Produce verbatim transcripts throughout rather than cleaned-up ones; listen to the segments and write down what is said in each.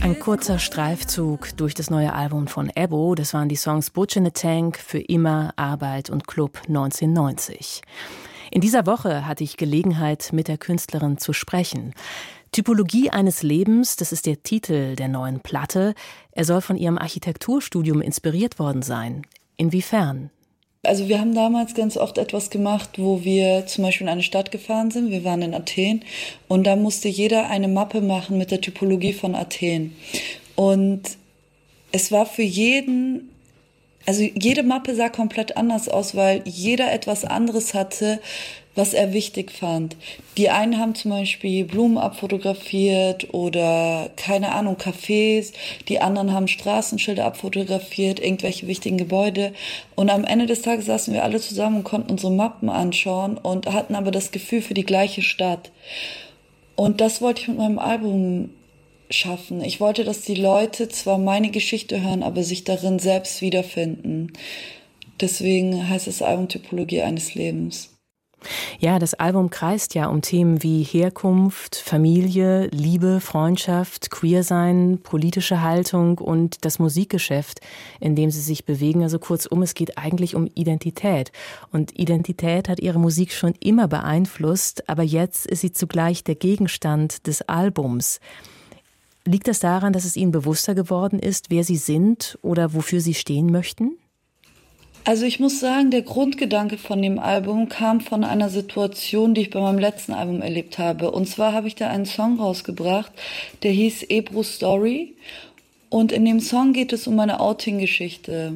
Ein kurzer Streifzug durch das neue Album von Ebo. Das waren die Songs Butch in a Tank, Für immer, Arbeit und Club neunzehnhundertneunzig. In dieser Woche hatte ich Gelegenheit, mit der Künstlerin zu sprechen. Typologie eines Lebens, das ist der Titel der neuen Platte. Er soll von ihrem Architekturstudium inspiriert worden sein. Inwiefern? Also wir haben damals ganz oft etwas gemacht, wo wir zum Beispiel in eine Stadt gefahren sind. Wir waren in Athen und da musste jeder eine Mappe machen mit der Typologie von Athen. Und es war für jeden, also jede Mappe sah komplett anders aus, weil jeder etwas anderes hatte, was er wichtig fand. Die einen haben zum Beispiel Blumen abfotografiert oder, keine Ahnung, Cafés. Die anderen haben Straßenschilder abfotografiert, irgendwelche wichtigen Gebäude. Und am Ende des Tages saßen wir alle zusammen und konnten unsere Mappen anschauen und hatten aber das Gefühl für die gleiche Stadt. Und das wollte ich mit meinem Album schaffen. Ich wollte, dass die Leute zwar meine Geschichte hören, aber sich darin selbst wiederfinden. Deswegen heißt das Album Typologie eines Lebens. Ja, das Album kreist ja um Themen wie Herkunft, Familie, Liebe, Freundschaft, Queersein, politische Haltung und das Musikgeschäft, in dem sie sich bewegen. Also kurzum, es geht eigentlich um Identität. Und Identität hat ihre Musik schon immer beeinflusst, aber jetzt ist sie zugleich der Gegenstand des Albums. Liegt das daran, dass es ihnen bewusster geworden ist, wer sie sind oder wofür sie stehen möchten? Also ich muss sagen, der Grundgedanke von dem Album kam von einer Situation, die ich bei meinem letzten Album erlebt habe. Und zwar habe ich da einen Song rausgebracht, der hieß Ebru Story. Und in dem Song geht es um meine Outing-Geschichte.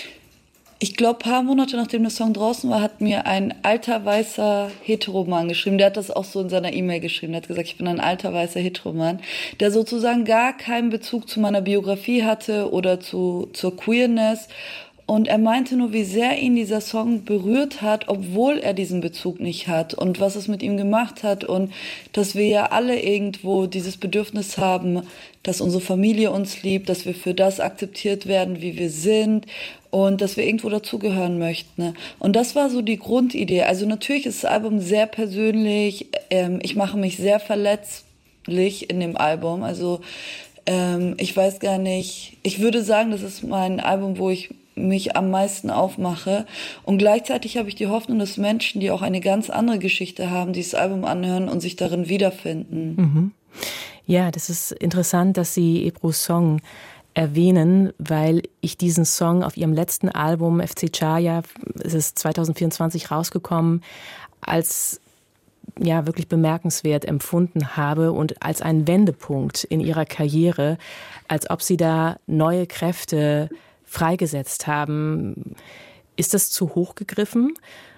Ich glaube, paar Monate nachdem der Song draußen war, hat mir ein alter, weißer Heteroman geschrieben. Der hat das auch so in seiner E-Mail geschrieben. Der hat gesagt, ich bin ein alter, weißer Heteroman, der sozusagen gar keinen Bezug zu meiner Biografie hatte oder zu, zur Queerness. Und er meinte nur, wie sehr ihn dieser Song berührt hat, obwohl er diesen Bezug nicht hat und was es mit ihm gemacht hat und dass wir ja alle irgendwo dieses Bedürfnis haben, dass unsere Familie uns liebt, dass wir für das akzeptiert werden, wie wir sind und dass wir irgendwo dazugehören möchten. Und das war so die Grundidee. Also natürlich ist das Album sehr persönlich, ähm, ich mache mich sehr verletzlich in dem Album, also ähm, ich weiß gar nicht, ich würde sagen, das ist mein Album, wo ich mich am meisten aufmache. Und gleichzeitig habe ich die Hoffnung, dass Menschen, die auch eine ganz andere Geschichte haben, dieses Album anhören und sich darin wiederfinden. Mhm. Ja, das ist interessant, dass Sie Ebrus Song erwähnen, weil ich diesen Song auf Ihrem letzten Album F C Chaya, es ist zwanzig vierundzwanzig rausgekommen, als ja wirklich bemerkenswert empfunden habe und als einen Wendepunkt in Ihrer Karriere, als ob Sie da neue Kräfte freigesetzt haben. Ist das zu hoch gegriffen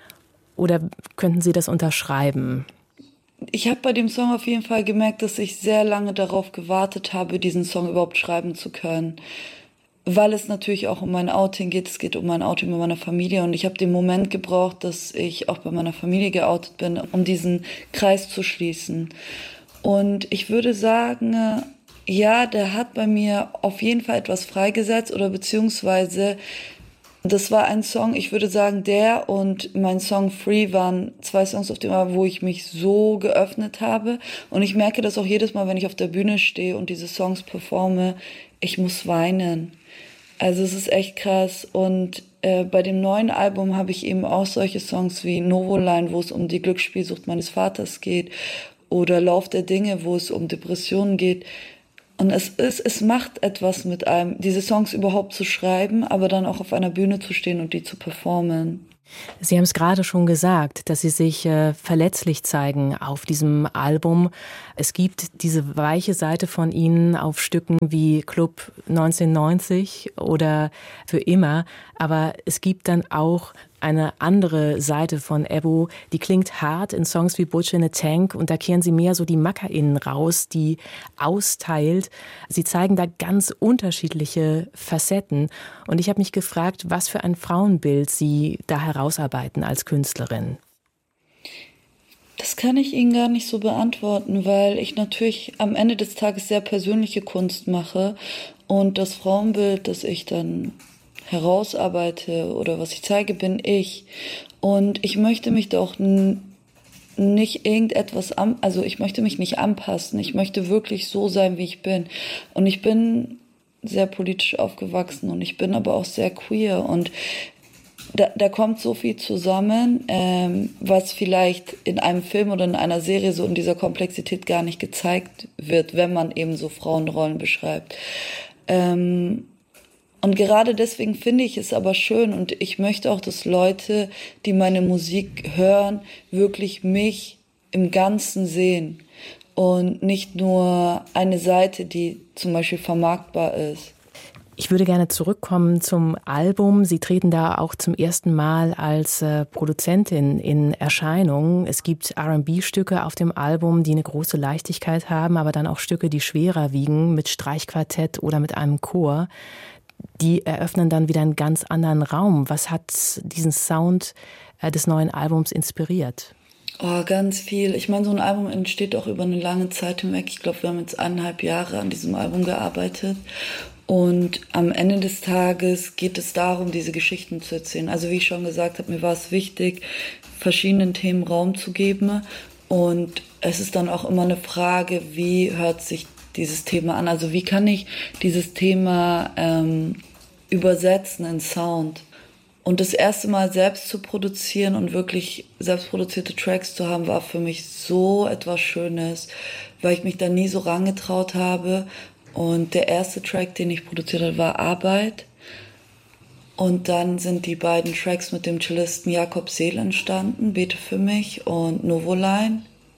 oder könnten Sie das unterschreiben? Ich habe bei dem Song auf jeden Fall gemerkt, dass ich sehr lange darauf gewartet habe, diesen Song überhaupt schreiben zu können. Weil es natürlich auch um mein Outing geht. Es geht um mein Outing mit meiner Familie. Und ich habe den Moment gebraucht, dass ich auch bei meiner Familie geoutet bin, um diesen Kreis zu schließen. Und ich würde sagen, ja, der hat bei mir auf jeden Fall etwas freigesetzt oder beziehungsweise das war ein Song, ich würde sagen, der und mein Song Free waren zwei Songs auf dem Album, wo ich mich so geöffnet habe. Und ich merke das auch jedes Mal, wenn ich auf der Bühne stehe und diese Songs performe, ich muss weinen. Also es ist echt krass. Und äh, bei dem neuen Album habe ich eben auch solche Songs wie Novoline, wo es um die Glücksspielsucht meines Vaters geht, oder Lauf der Dinge, wo es um Depressionen geht. Und es ist, es macht etwas mit einem, diese Songs überhaupt zu schreiben, aber dann auch auf einer Bühne zu stehen und die zu performen. Sie haben es gerade schon gesagt, dass Sie sich äh, verletzlich zeigen auf diesem Album. Es gibt diese weiche Seite von Ihnen auf Stücken wie Club neunzehnhundertneunzig oder Für immer. Aber es gibt dann auch eine andere Seite von Ebo, die klingt hart in Songs wie Butch in a Tank und da kehren Sie mehr so die MackerInnen raus, die austeilt. Sie zeigen da ganz unterschiedliche Facetten und ich habe mich gefragt, was für ein Frauenbild Sie da herausarbeiten als Künstlerin. Das kann ich Ihnen gar nicht so beantworten, weil ich natürlich am Ende des Tages sehr persönliche Kunst mache und das Frauenbild, das ich dann herausarbeite oder was ich zeige, bin ich. Und ich möchte mich da auch n- nicht irgendetwas an, also ich möchte mich nicht anpassen. Ich möchte wirklich so sein, wie ich bin. Und ich bin sehr politisch aufgewachsen und ich bin aber auch sehr queer und da, da kommt so viel zusammen, ähm, was vielleicht in einem Film oder in einer Serie so in dieser Komplexität gar nicht gezeigt wird, wenn man eben so Frauenrollen beschreibt. Ähm, und gerade deswegen finde ich es aber schön und ich möchte auch, dass Leute, die meine Musik hören, wirklich mich im Ganzen sehen und nicht nur eine Seite, die zum Beispiel vermarktbar ist. Ich würde gerne zurückkommen zum Album. Sie treten da auch zum ersten Mal als äh, Produzentin in Erscheinung. Es gibt R and B-Stücke auf dem Album, die eine große Leichtigkeit haben, aber dann auch Stücke, die schwerer wiegen, mit Streichquartett oder mit einem Chor. Die eröffnen dann wieder einen ganz anderen Raum. Was hat diesen Sound äh, des neuen Albums inspiriert? Oh, ganz viel. Ich meine, so ein Album entsteht auch über eine lange Zeit hinweg. Ich glaube, wir haben jetzt eineinhalb Jahre an diesem Album gearbeitet. Und am Ende des Tages geht es darum, diese Geschichten zu erzählen. Also wie ich schon gesagt habe, mir war es wichtig, verschiedenen Themen Raum zu geben. Und es ist dann auch immer eine Frage, wie hört sich dieses Thema an? Also wie kann ich dieses Thema ähm, übersetzen in Sound? Und das erste Mal selbst zu produzieren und wirklich selbstproduzierte Tracks zu haben, war für mich so etwas Schönes, weil ich mich da nie so rangetraut habe. Und der erste Track, den ich produziert habe, war Arbeit. Und dann sind die beiden Tracks mit dem Cellisten Jakob Seel entstanden, Bete für mich und Novoline,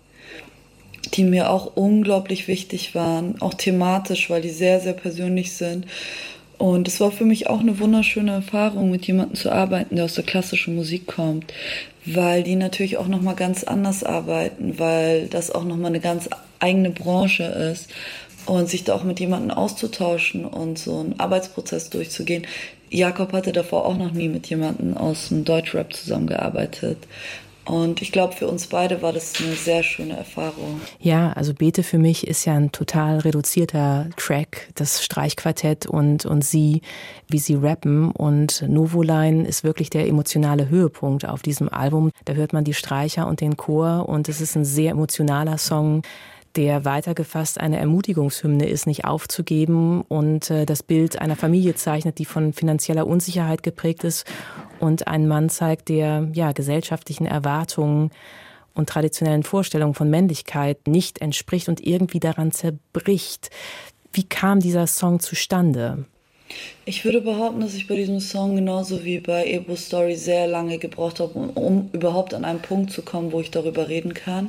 die mir auch unglaublich wichtig waren, auch thematisch, weil die sehr, sehr persönlich sind. Und es war für mich auch eine wunderschöne Erfahrung, mit jemandem zu arbeiten, der aus der klassischen Musik kommt, weil die natürlich auch nochmal ganz anders arbeiten, weil das auch nochmal eine ganz eigene Branche ist. Und sich da auch mit jemandem auszutauschen und so einen Arbeitsprozess durchzugehen. Jakob hatte davor auch noch nie mit jemandem aus dem Deutschrap zusammengearbeitet. Und ich glaube, für uns beide war das eine sehr schöne Erfahrung. Ja, also Bete für mich ist ja ein total reduzierter Track, das Streichquartett und, und sie, wie sie rappen. Und Novoline ist wirklich der emotionale Höhepunkt auf diesem Album. Da hört man die Streicher und den Chor und es ist ein sehr emotionaler Song, der weitergefasst eine Ermutigungshymne ist, nicht aufzugeben und äh, das Bild einer Familie zeichnet, die von finanzieller Unsicherheit geprägt ist und einen Mann zeigt, der ja gesellschaftlichen Erwartungen und traditionellen Vorstellungen von Männlichkeit nicht entspricht und irgendwie daran zerbricht. Wie kam dieser Song zustande? Ich würde behaupten, dass ich bei diesem Song genauso wie bei Ebro Story sehr lange gebraucht habe, um, um überhaupt an einen Punkt zu kommen, wo ich darüber reden kann.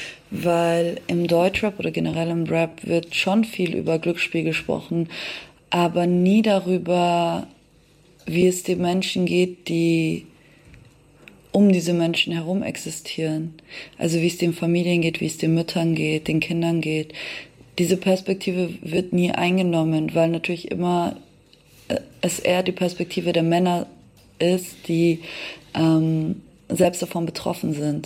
Weil im Deutschrap oder generell im Rap wird schon viel über Glücksspiel gesprochen, aber nie darüber, wie es den Menschen geht, die um diese Menschen herum existieren. Also wie es den Familien geht, wie es den Müttern geht, den Kindern geht. Diese Perspektive wird nie eingenommen, weil natürlich immer es eher die Perspektive der Männer ist, die ähm, selbst davon betroffen sind.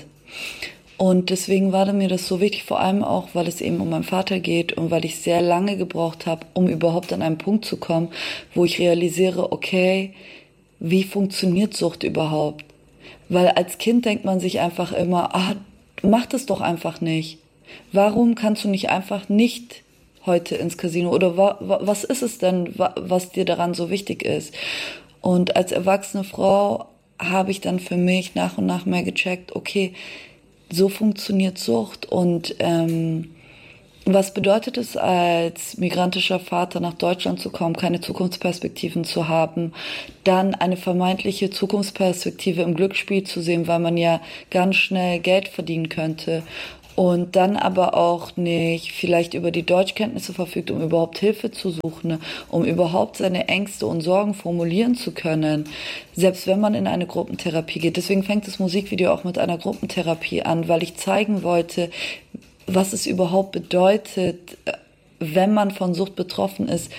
Und deswegen war mir das so wichtig, vor allem auch, weil es eben um meinen Vater geht und weil ich sehr lange gebraucht habe, um überhaupt an einen Punkt zu kommen, wo ich realisiere, okay, wie funktioniert Sucht überhaupt? Weil als Kind denkt man sich einfach immer, ah, mach das doch einfach nicht. Warum kannst du nicht einfach nicht heute ins Casino? Oder wa- wa- was ist es denn, wa- was dir daran so wichtig ist? Und als erwachsene Frau habe ich dann für mich nach und nach mehr gecheckt, okay, so funktioniert Sucht und ähm, was bedeutet es, als migrantischer Vater nach Deutschland zu kommen, keine Zukunftsperspektiven zu haben, dann eine vermeintliche Zukunftsperspektive im Glücksspiel zu sehen, weil man ja ganz schnell Geld verdienen könnte und dann aber auch nicht vielleicht über die Deutschkenntnisse verfügt, um überhaupt Hilfe zu suchen, um überhaupt seine Ängste und Sorgen formulieren zu können, selbst wenn man in eine Gruppentherapie geht. Deswegen fängt das Musikvideo auch mit einer Gruppentherapie an, weil ich zeigen wollte, was es überhaupt bedeutet, wenn man von Sucht betroffen ist,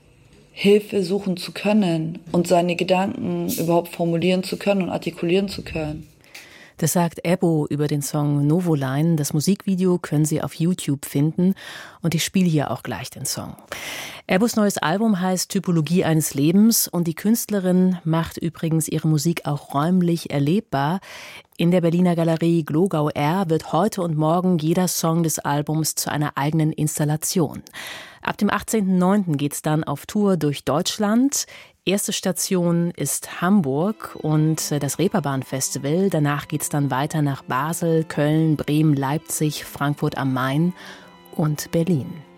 Hilfe suchen zu können und seine Gedanken überhaupt formulieren zu können und artikulieren zu können. Das sagt Ebbo über den Song Novoline. Das Musikvideo können Sie auf YouTube finden und ich spiele hier auch gleich den Song. Ebbos neues Album heißt Typologie eines Lebens und die Künstlerin macht übrigens ihre Musik auch räumlich erlebbar. In der Berliner Galerie Glogau R wird heute und morgen jeder Song des Albums zu einer eigenen Installation. Ab dem achtzehnten neunten geht's dann auf Tour durch Deutschland. Erste Station ist Hamburg und das Reeperbahn-Festival. Danach geht's dann weiter nach Basel, Köln, Bremen, Leipzig, Frankfurt am Main und Berlin.